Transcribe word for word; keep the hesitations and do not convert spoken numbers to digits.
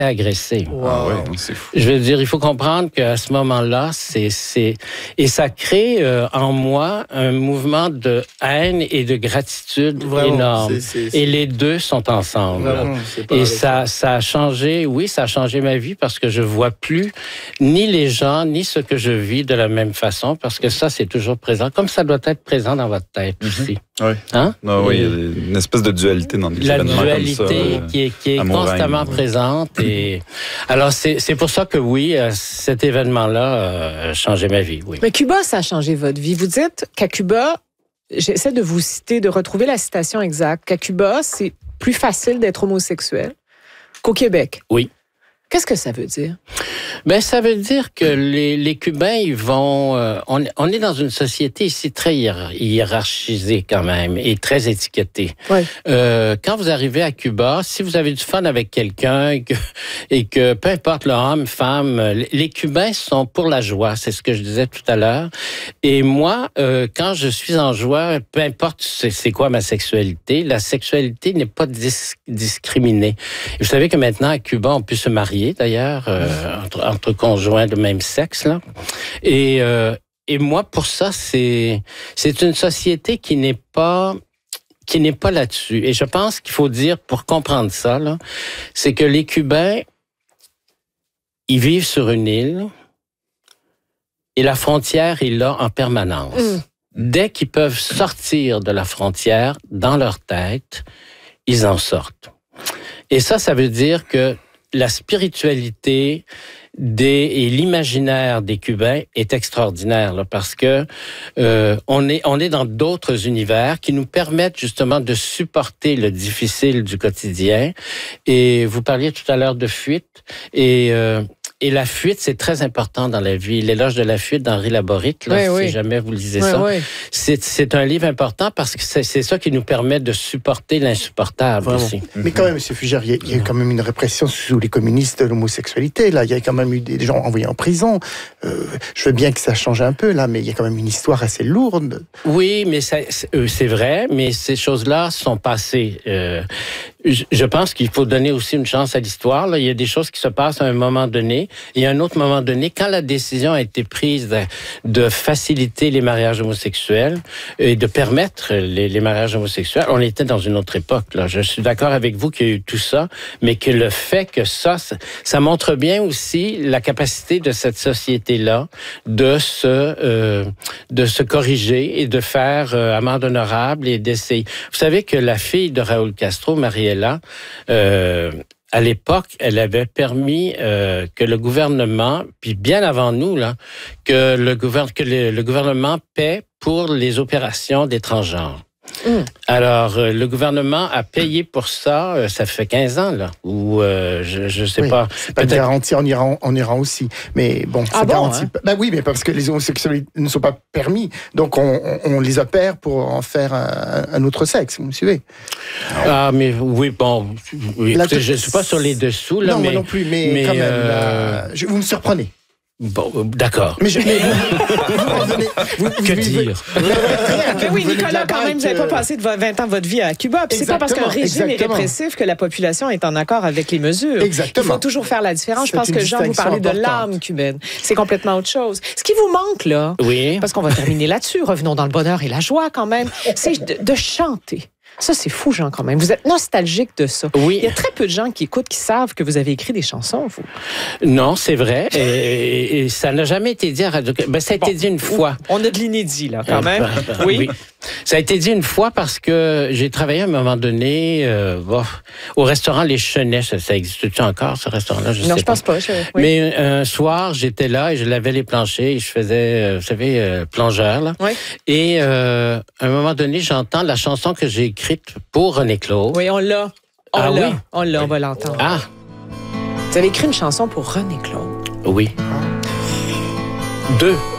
agressé. Wow. Ah ouais, c'est fou. Je veux dire, il faut comprendre qu'à ce moment-là, c'est, c'est, et ça crée euh, en moi un mouvement de haine et de gratitude Vraiment, énorme. C'est, c'est, c'est... Et les deux sont ensemble. Vraiment, et ça, ça a changé, oui, ça a changé ma vie parce que je vois plus ni les gens, ni ce que je vis de la même façon parce que ça, c'est toujours présent, comme ça doit être présent dans votre tête mm-hmm. aussi. Oui. Hein? Non, oui, il y a une espèce de dualité dans des La événements dualité comme ça, qui est, qui est constamment règne, présente. Oui. Et alors, c'est, c'est pour ça que oui, cet événement-là a changé ma vie, oui. Mais Cuba, ça a changé votre vie. Vous dites qu'à Cuba, j'essaie de vous citer, de retrouver la citation exacte, qu'à Cuba, c'est plus facile d'être homosexuel qu'au Québec. Oui. Qu'est-ce que ça veut dire? Ben, ça veut dire que les, les Cubains, ils vont... Euh, on, on est dans une société ici très hiérarchisée quand même et très étiquetée. Ouais. Euh, quand vous arrivez à Cuba, si vous avez du fun avec quelqu'un et que, et que peu importe l'homme, femme, les Cubains sont pour la joie. C'est ce que je disais tout à l'heure. Et moi, euh, quand je suis en joie, peu importe c'est, c'est quoi ma sexualité, la sexualité n'est pas dis, discriminée. Et vous savez que maintenant, à Cuba, on peut se marier d'ailleurs, euh, entre, entre conjoints de même sexe, là. Et, euh, et moi, pour ça, c'est, c'est une société qui n'est pas, qui n'est pas là-dessus. Et je pense qu'il faut dire, pour comprendre ça, là, c'est que les Cubains, ils vivent sur une île et la frontière est là en permanence. Mm. Dès qu'ils peuvent sortir de la frontière, dans leur tête, ils en sortent. Et ça, ça veut dire que la spiritualité des, et l'imaginaire des Cubains est extraordinaire là, parce que euh, on est on est dans d'autres univers qui nous permettent justement de supporter le difficile du quotidien. Et vous parliez tout à l'heure de fuite et euh, Et la fuite, c'est très important dans la vie. L'éloge de la fuite d'Henri Laborit, là, oui, si oui. jamais vous lisez oui, ça, oui. C'est, c'est un livre important parce que c'est, c'est ça qui nous permet de supporter l'insupportable Vraiment. aussi. Mais quand même, M. Fugère, il y, y a quand même une répression sous les communistes de l'homosexualité. Là, il y a quand même eu des gens envoyés en prison. Euh, je veux bien que ça change un peu là, mais il y a quand même une histoire assez lourde. Oui, mais ça, c'est, c'est vrai, mais ces choses-là sont passées. Euh, je pense qu'il faut donner aussi une chance à l'histoire. Là. Il y a des choses qui se passent à un moment donné. Et à un autre moment donné, quand la décision a été prise de, de faciliter les mariages homosexuels et de permettre les, les mariages homosexuels, on était dans une autre époque. Là. Je suis d'accord avec vous qu'il y a eu tout ça, mais que le fait que ça, ça montre bien aussi la capacité de cette société-là de se, euh, de se corriger et de faire euh, amende honorable et d'essayer. Vous savez que la fille de Raúl Castro, Mariela, euh, à l'époque, elle avait permis euh, que le gouvernement, puis bien avant nous, là, que le, gouver- que le, le gouvernement paie pour les opérations des transgenres. Mmh. Alors, euh, le gouvernement a payé pour ça, euh, ça fait quinze ans, là, ou euh, je, je sais oui, pas. C'est pas garanti en Iran, en Iran aussi. Mais bon, ah c'est bon, garanti. Hein? Ben oui, mais parce que les homosexuels ne sont pas permis. Donc, on, on, on les opère pour en faire un, un autre sexe, vous me suivez? Ah, mais oui, bon, oui, là, écoutez, je ne suis pas sur les dessous, là, non, mais... moi non plus, mais, mais quand même, euh... là, je, vous me surprenez. Bon, d'accord. Mais, je, mais vous, vous revenez, vous, que vous, dire? Vous, vous, mais oui, Nicolas, quand même, vous n'avez pas passé de vingt ans de votre vie à Cuba. Puis c'est pas parce qu'un régime exactement. est répressif que la population est en accord avec les mesures. Exactement. Il faut toujours faire la différence. C'est Je pense que Jean, vous parlez importante. de l'âme cubaine. C'est complètement autre chose. Ce qui vous manque, là, oui. parce qu'on va terminer là-dessus, revenons dans le bonheur et la joie quand même, c'est de, de chanter. Ça, c'est fou, Jean, quand même. Vous êtes nostalgique de ça. Oui. Il y a très peu de gens qui écoutent, qui savent que vous avez écrit des chansons, vous. Non, c'est vrai. Et, et, et ça n'a jamais été dit à Radio... Ben, ça a été bon, dit une fois. On a de l'inédit, là, quand même. Euh, oui. oui. Ça a été dit une fois parce que j'ai travaillé à un moment donné euh, bon, au restaurant Les Chenets. Ça, ça existe-tu encore, ce restaurant-là? Je non, sais je pas. pense pas. Je... Oui. Mais un soir, j'étais là et je lavais les planchers et je faisais, vous savez, euh, plongeur. Là. Oui. Et euh, à un moment donné, j'entends la chanson que j'ai écrite pour René Claude. Oui, on l'a. On ah, l'a. Oui? On l'a, on va l'entendre. Ah! Vous avez écrit une chanson pour René Claude. Oui. Deux.